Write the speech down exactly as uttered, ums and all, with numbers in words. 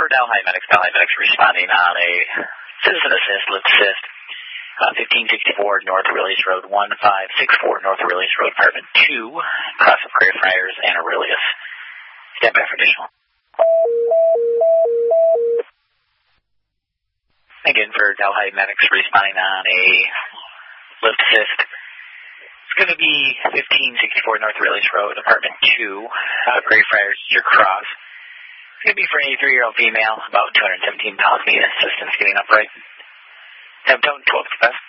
for Delhi Medics, Delhi Medics responding on a citizen assist, lift assist, uh, fifteen sixty-four North Aurelius Road, one five six four North Aurelius Road, apartment two, cross of Greyfriars and Aurelius. Stand by for additional. Again, for Delhi Medics responding on a lift assist. It's going to be fifteen sixty-four North Aurelius Road, apartment two, uh, Greyfriars, your cross. It's going to be for an eighty-three-year-old female, about two hundred seventeen pounds, needing assistance getting upright. Have done twelve to best.